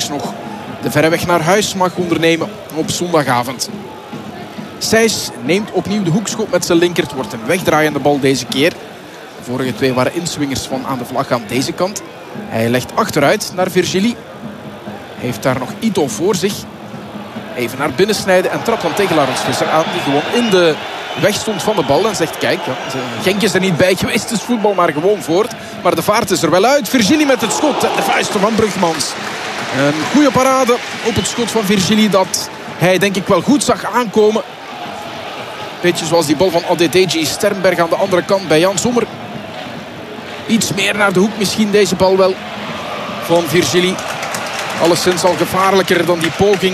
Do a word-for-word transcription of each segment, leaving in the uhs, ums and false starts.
straks nog de verre weg naar huis mag ondernemen op zondagavond. Sijs neemt opnieuw de hoekschop met zijn linker. Het wordt een wegdraaiende bal deze keer. De vorige twee waren inswingers van aan de vlag aan deze kant. Hij legt achteruit naar Virgili. Heeft daar nog Ito voor zich. Even naar binnen snijden en trapt dan tegen Laurens Visser aan. Die gewoon in de weg stond van de bal. En zegt kijk, ja, Genk is er niet bij geweest. Dus voetbal maar gewoon voort. Maar de vaart is er wel uit. Virgili met het schot. En de vuisten van Brugmans. Een goede parade op het schot van Virgili. Dat hij denk ik wel goed zag aankomen. Beetje zoals die bal van Adedeji Sternberg aan de andere kant bij Jan Sommer. Iets meer naar de hoek misschien deze bal wel van Virgili. Alleszins al gevaarlijker dan die poging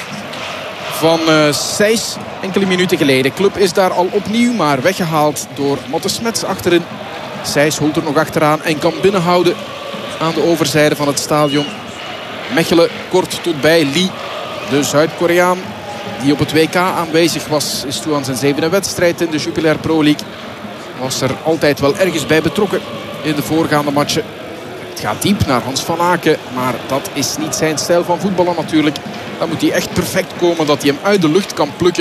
van uh, Sijs enkele minuten geleden. Club is daar al opnieuw, maar weggehaald door Motte Smets achterin. Sijs holt er nog achteraan en kan binnenhouden aan de overzijde van het stadion. Mechelen kort tot bij Lee, de Zuid-Koreaan die op het W K aanwezig was. Is toe aan zijn zevende wedstrijd in de Jupiler Pro League. Was er altijd wel ergens bij betrokken in de voorgaande matchen. Het gaat diep naar Hans van Aken, maar dat is niet zijn stijl van voetballen natuurlijk. Dan moet hij echt perfect komen dat hij hem uit de lucht kan plukken.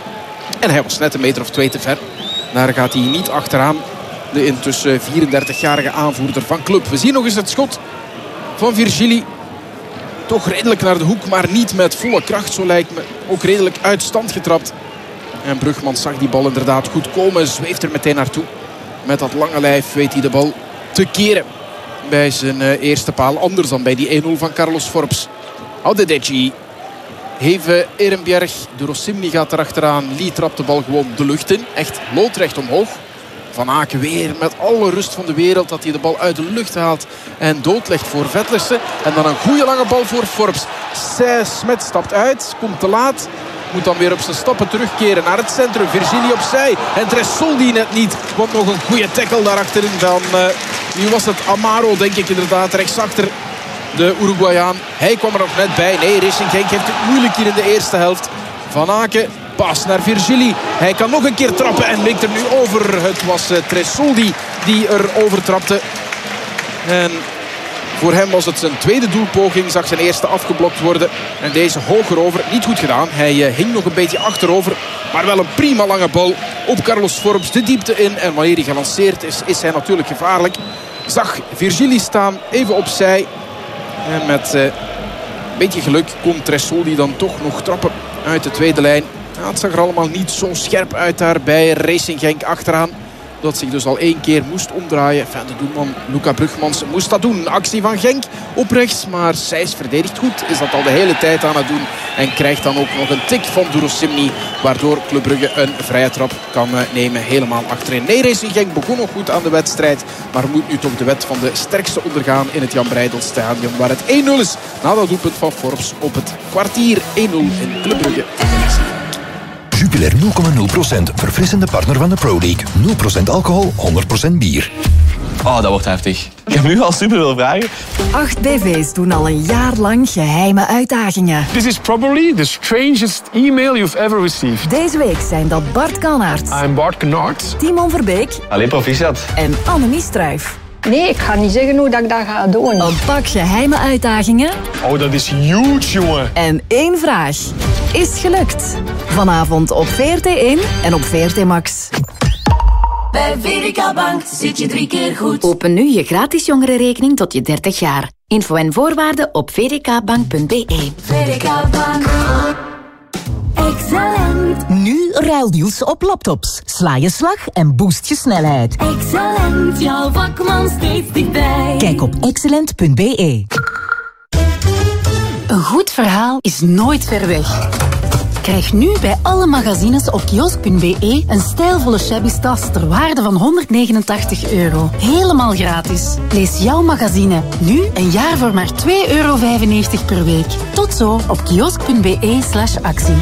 En hij was net een meter of twee te ver. Daar gaat hij niet achteraan. De intussen vierendertigjarige aanvoerder van Club. We zien nog eens het schot van Virgili. Toch redelijk naar de hoek, maar niet met volle kracht. Zo lijkt me ook redelijk uit stand getrapt. En Brugmans zag die bal inderdaad goed komen. Zweeft er meteen naartoe. Met dat lange lijf weet hij de bal te keren bij zijn uh, eerste paal. Anders dan bij die een nul van Carlos Forbes. Adedeji. Heve Ehrenbjerg. De Rosimni gaat erachteraan. Lee trapt de bal gewoon de lucht in. Echt loodrecht omhoog. Van Aken weer met alle rust van de wereld dat hij de bal uit de lucht haalt en doodlegt voor Vettersen. En dan een goede lange bal voor Forbes. Smet stapt uit, komt te laat. Moet dan weer op zijn stappen terugkeren naar het centrum. Virgili opzij. En Tressoldi net niet. Want nog een goede tackle daarachterin van... Uh, nu was het Amaro, denk ik inderdaad. Rechtsachter de Uruguayaan. Hij kwam er nog net bij. Nee, Racing Genk heeft het moeilijk hier in de eerste helft. Van Aken. Pas naar Virgili. Hij kan nog een keer trappen en wikt er nu over. Het was uh, Tressoldi die er overtrapte. En voor hem was het zijn tweede doelpoging. Zag zijn eerste afgeblokt worden. En deze hoger over. Niet goed gedaan. Hij uh, hing nog een beetje achterover. Maar wel een prima lange bal op Carlos Forbes. De diepte in. En wanneer hij gelanceerd is, is hij natuurlijk gevaarlijk. Zag Virgili staan. Even opzij. En met uh, een beetje geluk kon Tressoldi dan toch nog trappen uit de tweede lijn. Ja, het zag er allemaal niet zo scherp uit daar bij Racing Genk achteraan. Dat zich dus al één keer moest omdraaien. Enfin, de doelman Luca Brugmans moest dat doen. Actie van Genk op rechts. Maar Sijs verdedigt goed. Is dat al de hele tijd aan het doen. En krijgt dan ook nog een tik van Durosimni. Waardoor Club Brugge een vrije trap kan nemen. Helemaal achterin. Nee, Racing Genk begon nog goed aan de wedstrijd. Maar moet nu toch de wet van de sterkste ondergaan in het Jan Breydel Stadion. Waar het één nul is na dat doelpunt van Forbes op het kwartier. één nul in Club Brugge. Jupiler nul komma nul procent. Verfrissende partner van de Pro League. nul procent alcohol, honderd procent bier. Oh, dat wordt heftig. Ik heb nu al super veel vragen. Acht B V's doen al een jaar lang geheime uitdagingen. This is probably the strangest email you've ever received. Deze week zijn dat Bart Kannaert. I'm Bart Kannaert. Timon Verbeek. Allee, proficiat. En Annemie Struijf. Nee, ik ga niet zeggen hoe dat ik dat ga doen. Een pak geheime uitdagingen. Oh, dat is huge, jongen. En één vraag. Is het gelukt? Vanavond op V R T één en op V R T Max. Bij V D K Bank zit je drie keer goed. Open nu je gratis jongerenrekening tot je dertig jaar. Info en voorwaarden op v d k bank punt b e. V D K Bank. Excellent. Nu ruildeals op laptops. Sla je slag en boost je snelheid. Excellent. Jouw vakman steeds dichtbij. Kijk op excellent punt b e. Een goed verhaal is nooit ver weg. Krijg nu bij alle magazines op kiosk punt b e een stijlvolle shabby tas ter waarde van honderdnegenentachtig euro. Helemaal gratis. Lees jouw magazine nu een jaar voor maar twee euro vijfennegentig per week. Tot zo op kiosk punt b e slash actie.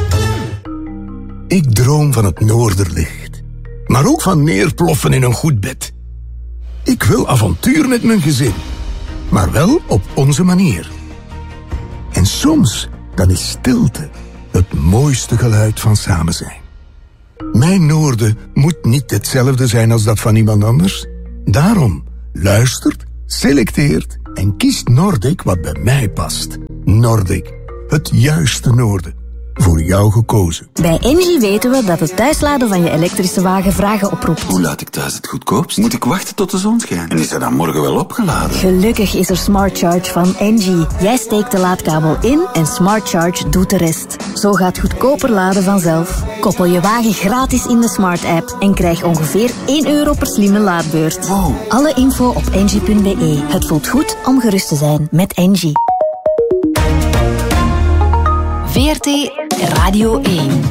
Ik droom van het noorderlicht, maar ook van neerploffen in een goed bed. Ik wil avontuur met mijn gezin, maar wel op onze manier. En soms dan is stilte het mooiste geluid van samen zijn. Mijn noorden moet niet hetzelfde zijn als dat van iemand anders. Daarom luistert, selecteert en kiest Nordic wat bij mij past. Nordic. Het juiste noorden. Voor jou gekozen. Bij Engie weten we dat het thuisladen van je elektrische wagen vragen oproept. Hoe laat ik thuis het goedkoopst? Moet ik wachten tot de zon schijnt? En is hij dan morgen wel opgeladen? Gelukkig is er Smart Charge van Engie. Jij steekt de laadkabel in en Smart Charge doet de rest. Zo gaat goedkoper laden vanzelf. Koppel je wagen gratis in de Smart app en krijg ongeveer één euro per slimme laadbeurt. Wow. Alle info op engie punt b e. Het voelt goed om gerust te zijn met Engie. V R T Radio één.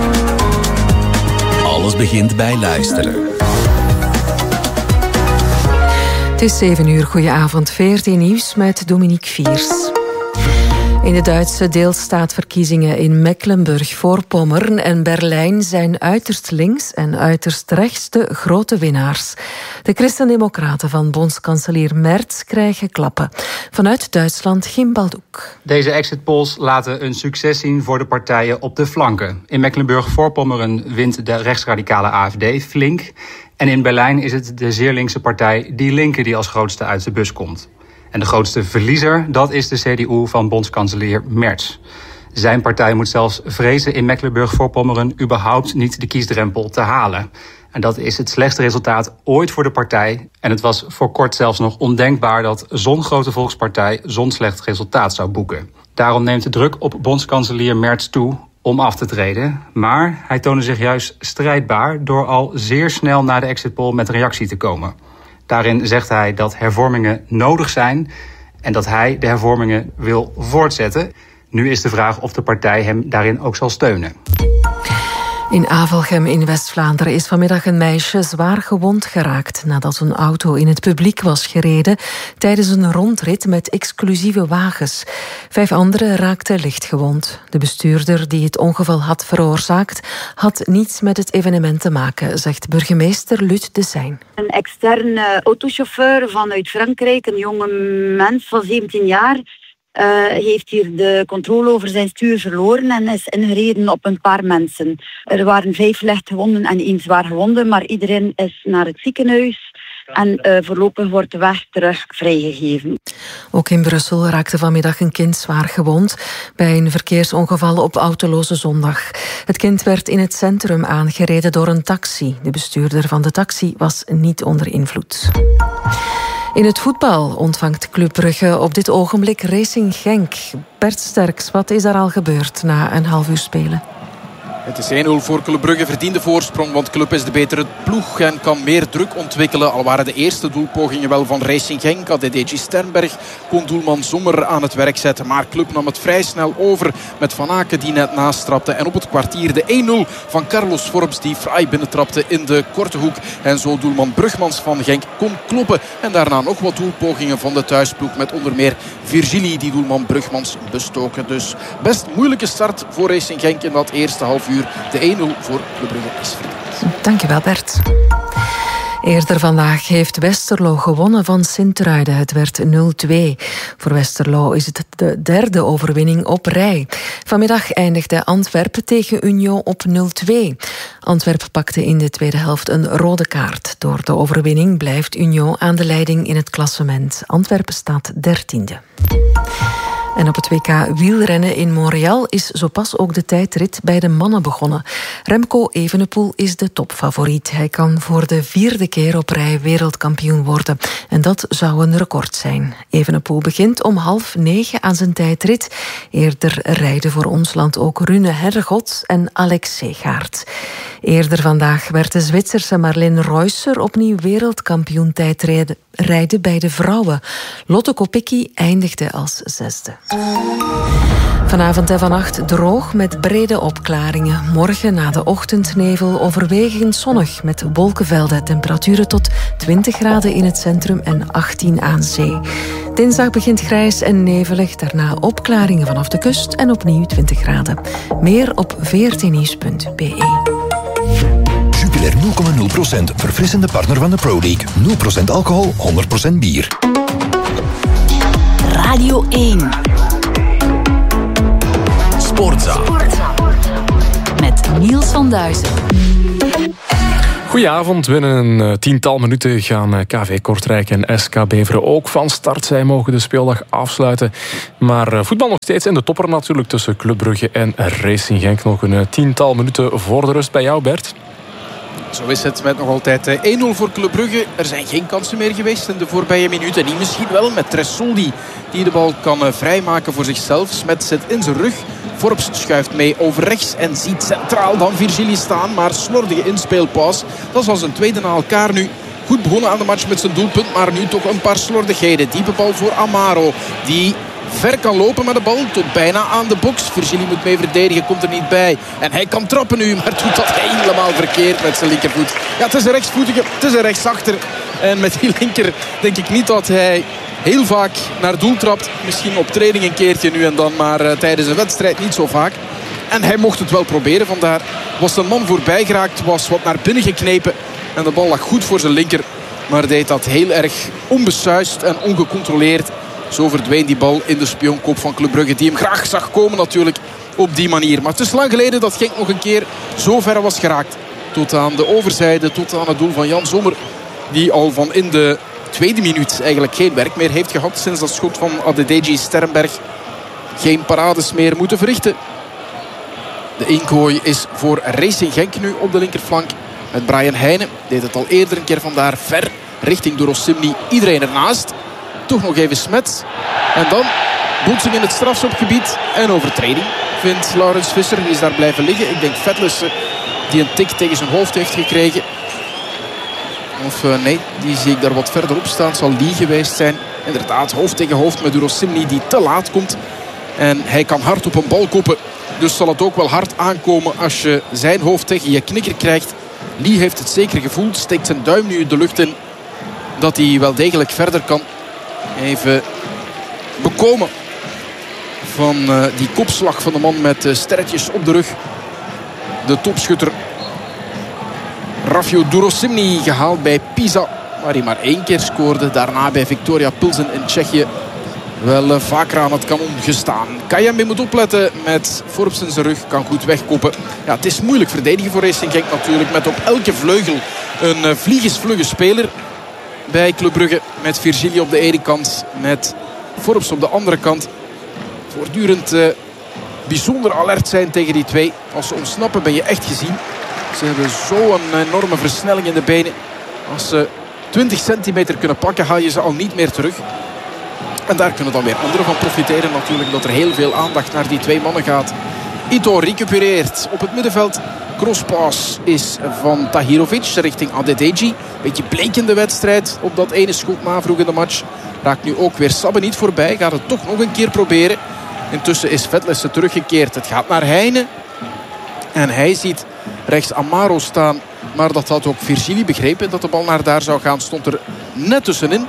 Alles begint bij luisteren. Het is zeven uur, goedenavond. V R T Nieuws met Dominique Viers. In de Duitse deelstaatverkiezingen in Mecklenburg-Voorpommern en Berlijn zijn uiterst links en uiterst rechts de grote winnaars. De christendemocraten van bondskanselier Merz krijgen klappen. Vanuit Duitsland Gim Baldoek. Deze exit polls laten een succes zien voor de partijen op de flanken. In Mecklenburg-Voorpommern wint de rechtsradicale A F D flink. En in Berlijn is het de zeer linkse partij Die Linke die als grootste uit de bus komt. En de grootste verliezer, dat is de C D U van bondskanselier Merz. Zijn partij moet zelfs vrezen in Mecklenburg-Voorpommern überhaupt niet de kiesdrempel te halen. En dat is het slechtste resultaat ooit voor de partij. En het was voor kort zelfs nog ondenkbaar dat zo'n grote volkspartij zo'n slecht resultaat zou boeken. Daarom neemt de druk op bondskanselier Merz toe om af te treden. Maar hij toonde zich juist strijdbaar door al zeer snel na de exit poll met reactie te komen. Daarin zegt hij dat hervormingen nodig zijn en dat hij de hervormingen wil voortzetten. Nu is de vraag of de partij hem daarin ook zal steunen. In Avelgem in West-Vlaanderen is vanmiddag een meisje zwaar gewond geraakt nadat een auto in het publiek was gereden tijdens een rondrit met exclusieve wagens. Vijf anderen raakten licht gewond. De bestuurder die het ongeval had veroorzaakt had niets met het evenement te maken, zegt burgemeester Lut de Seijn. Een externe autochauffeur vanuit Frankrijk, een jonge mens van zeventien jaar... Uh, heeft hier de controle over zijn stuur verloren en is ingereden op een paar mensen. Er waren vijf lichtgewonden en één zwaar gewonde, maar iedereen is naar het ziekenhuis en uh, voorlopig wordt de weg terug vrijgegeven. Ook in Brussel raakte vanmiddag een kind zwaar gewond bij een verkeersongeval op Autoloze Zondag. Het kind werd in het centrum aangereden door een taxi. De bestuurder van de taxi was niet onder invloed. In het voetbal ontvangt Club Brugge op dit ogenblik Racing Genk. Bert Sterks, wat is er al gebeurd na een half uur spelen? Het is één nul voor Club Brugge, verdiende voorsprong, want Club is de betere ploeg en kan meer druk ontwikkelen. Al waren de eerste doelpogingen wel van Racing Genk. A D D G Sternberg kon doelman Sommer aan het werk zetten. Maar Club nam het vrij snel over met Van Aken die net nastrapte. En op het kwartier de één nul van Carlos Forbes die fraai binnentrapte in de korte hoek. En zo doelman Brugmans van Genk kon kloppen. En daarna nog wat doelpogingen van de thuisploeg met onder meer Virgili die doelman Brugmans bestoken. Dus best moeilijke start voor Racing Genk in dat eerste half uur. De één nul voor Club Brugge is verdiend. Dankjewel Bert. Eerder vandaag heeft Westerlo gewonnen van Sint-Truiden. Het werd nul twee. Voor Westerlo is het de derde overwinning op rij. Vanmiddag eindigde Antwerpen tegen Union op nul twee. Antwerpen pakte in de tweede helft een rode kaart. Door de overwinning blijft Union aan de leiding in het klassement. Antwerpen staat dertiende. En op het W K wielrennen in Montreal is zo pas ook de tijdrit bij de mannen begonnen. Remco Evenepoel is de topfavoriet. Hij kan voor de vierde keer op rij wereldkampioen worden. En dat zou een record zijn. Evenepoel begint om half negen aan zijn tijdrit. Eerder rijden voor ons land ook Rune Herregot en Alex Segaert. Eerder vandaag werd de Zwitserse Marlene Reusser opnieuw wereldkampioen tijdrijden bij de vrouwen. Lotte Kopecky eindigde als zesde. Vanavond en vannacht droog met brede opklaringen. Morgen na de ochtendnevel overwegend zonnig met wolkenvelden. Temperaturen tot twintig graden in het centrum en achttien aan zee. Dinsdag begint grijs en nevelig. Daarna opklaringen vanaf de kust en opnieuw twintig graden. Meer op v r t nieuws punt b e. Jupiler nul komma nul procent, verfrissende partner van de Pro League. nul procent alcohol, honderd procent bier. Radio één. Sportza. Met Niels van Duizen. Goedenavond. Binnen een tiental minuten gaan K V Kortrijk en S K Beveren ook van start. Zij mogen de speeldag afsluiten. Maar voetbal nog steeds in de topper natuurlijk tussen Club Brugge en Racing Genk. Nog een tiental minuten voor de rust bij jou, Bert. Zo is het met nog altijd één nul voor Club Brugge. Er zijn geen kansen meer geweest in de voorbije minuten. Die misschien wel met Tressoldi die de bal kan vrijmaken voor zichzelf. Smet zit in zijn rug. Forbs schuift mee over rechts en ziet centraal dan Virgili staan. Maar slordige inspeelpas. Dat is al zijn tweede na elkaar nu. Goed begonnen aan de match met zijn doelpunt. Maar nu toch een paar slordigheden. Diepe bal voor Amaro. Die ver kan lopen met de bal tot bijna aan de box. Virgili moet mee verdedigen, komt er niet bij. En hij kan trappen nu, maar doet dat helemaal verkeerd met zijn linkervoet. Ja, het is een rechtsvoetige, het is een rechtsachter. En met die linker denk ik niet dat hij heel vaak naar doel trapt. Misschien op training een keertje nu en dan, maar uh, tijdens een wedstrijd niet zo vaak. En hij mocht het wel proberen, vandaar was de man voorbij geraakt, was wat naar binnen geknepen. En de bal lag goed voor zijn linker, maar deed dat heel erg onbesuist en ongecontroleerd. Zo verdween die bal in de spionkop van Club Brugge, die hem graag zag komen natuurlijk op die manier. Maar het is lang geleden dat Genk nog een keer zo ver was geraakt. Tot aan de overzijde, tot aan het doel van Jan Sommer. Die al van in de tweede minuut eigenlijk geen werk meer heeft gehad. Sinds dat schot van Adedeji Sterrenberg geen parades meer moeten verrichten. De ingooi is voor Racing Genk nu op de linkerflank. Met Brian Heijnen. Deed het al eerder een keer vandaar ver richting Durosimni. Iedereen ernaast. Toch nog even Smet. En dan botsing in het strafschopgebied. En overtreding vindt Laurens Visser. Die is daar blijven liggen. Ik denk Vetlussen die een tik tegen zijn hoofd heeft gekregen. Of uh, nee, die zie ik daar wat verderop staan. Het zal Lee geweest zijn. Inderdaad, hoofd tegen hoofd met Durosimni die te laat komt. En hij kan hard op een bal koppen. Dus zal het ook wel hard aankomen als je zijn hoofd tegen je knikker krijgt. Lee heeft het zeker gevoeld. Steekt zijn duim nu de lucht in. Dat hij wel degelijk verder kan. Even bekomen van uh, die kopslag van de man met uh, sterretjes op de rug. De topschutter Rafio Durosimni, gehaald bij Pisa, waar hij maar één keer scoorde. Daarna bij Victoria Pilsen in Tsjechië wel uh, vaker aan het kanon gestaan. Kayembe moet opletten met Forbes in zijn rug, kan goed wegkoppen. Ja, het is moeilijk verdedigen voor Racing Genk natuurlijk, met op elke vleugel een uh, vliegensvlugge speler. Bij Club Brugge met Virgili op de ene kant, met Forbes op de andere kant. Voortdurend uh, bijzonder alert zijn tegen die twee. Als ze ontsnappen ben je echt gezien. Ze hebben zo'n enorme versnelling in de benen. Als ze twintig centimeter kunnen pakken, haal je ze al niet meer terug. En daar kunnen dan weer anderen van profiteren natuurlijk. Dat er heel veel aandacht naar die twee mannen gaat. Ito recupereert op het middenveld. Crosspass is van Tahirovic richting Adedeji. Beetje blekende wedstrijd op dat ene schot na vroeg in de match. Raakt nu ook weer Sabbe niet voorbij. Gaat het toch nog een keer proberen. Intussen is Vetlessen teruggekeerd. Het gaat naar Heijnen. En hij ziet rechts Amaro staan. Maar dat had ook Virgili begrepen dat de bal naar daar zou gaan. Stond er net tussenin.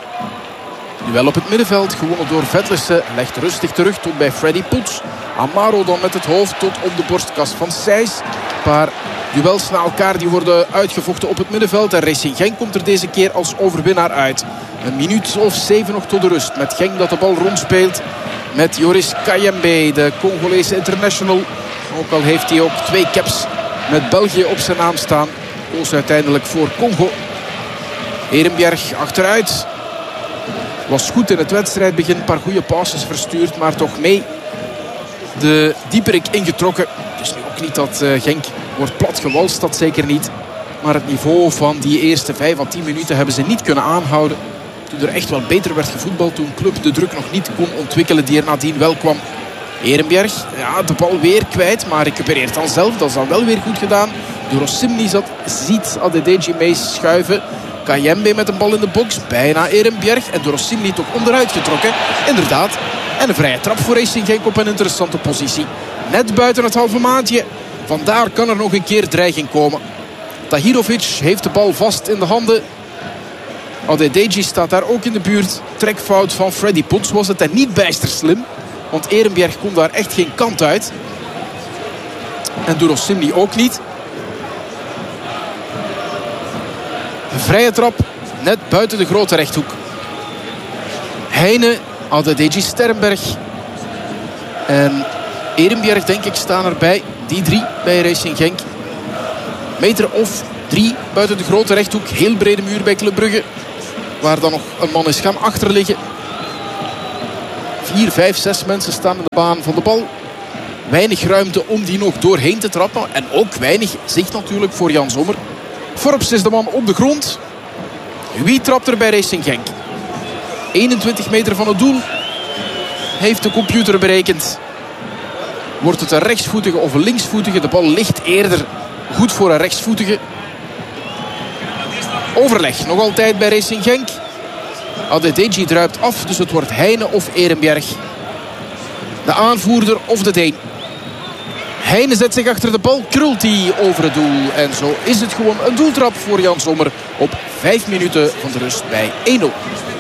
Duel op het middenveld, gewonnen door Vetlessen. Legt rustig terug tot bij Freddy Poets. Amaro dan met het hoofd tot op de borstkas van Sijs. Een paar duels na elkaar die worden uitgevochten op het middenveld. En Racing Genk komt er deze keer als overwinnaar uit. Een minuut of zeven nog tot de rust. Met Genk dat de bal rondspeelt. Met Joris Kayembe, de Congolese international. Ook al heeft hij ook twee caps met België op zijn naam staan. Koos uiteindelijk voor Congo. Ehrenbjerg achteruit. Was goed in het wedstrijdbegin. Een paar goede passes verstuurd. Maar toch mee de dieperik ingetrokken. Het is nu ook niet dat uh, Genk wordt platgewalst. Dat zeker niet. Maar het niveau van die eerste vijf à tien minuten hebben ze niet kunnen aanhouden. Toen er echt wel beter werd gevoetbald. Toen Club de druk nog niet kon ontwikkelen die er nadien wel kwam. Ehrenbjerg, ja, de bal weer kwijt. Maar recupereert dan zelf. Dat is dan wel weer goed gedaan. Durosimni zat, ziet Adedeji meeschuiven. Kayembe met een bal in de box. Bijna Ehrenbjerg. En Durosimni toch onderuit getrokken. Inderdaad. En een vrije trap voor Racing Genk op een interessante positie. Net buiten het halve maatje. Vandaar kan er nog een keer dreiging komen. Tahirovic heeft de bal vast in de handen. Adedeji staat daar ook in de buurt. Trekfout van Freddy Poets was het en niet bijster slim. Want Ehrenbjerg komt daar echt geen kant uit. En Durosimni ook niet. Een vrije trap net buiten de grote rechthoek. Heijnen, Adedeji Sterrenberg en Ehrenbjerg denk ik staan erbij. Die drie bij Racing Genk. Meter of Drie buiten de grote rechthoek. Heel brede muur bij Club Brugge. Waar dan nog een man is gaan achterliggen. Vier, vijf, zes mensen staan in de baan van de bal. Weinig ruimte om die nog doorheen te trappen. En ook weinig zicht natuurlijk voor Jan Sommer. Forbes is de man op de grond. Wie trapt er bij Racing Genk? eenentwintig meter van het doel. Heeft de computer berekend. Wordt het een rechtsvoetige of een linksvoetige? De bal ligt eerder goed voor een rechtsvoetige. Overleg nog altijd bij Racing Genk. Adedeji druipt af, dus het wordt Heine of Ehrenberg. De aanvoerder of de Deen. Heine zet zich achter de bal, krult die over het doel. En zo is het gewoon een doeltrap voor Jan Sommer op vijf minuten van de rust bij één nul.